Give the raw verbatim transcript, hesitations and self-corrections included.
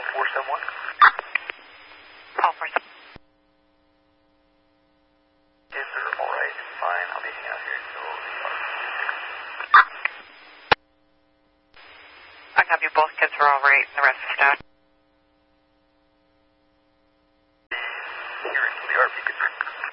four seven one. Call four seven one. Kids are alright, fine. I'll be hanging out here until I copy. Both kids are all right, and the rest is staff.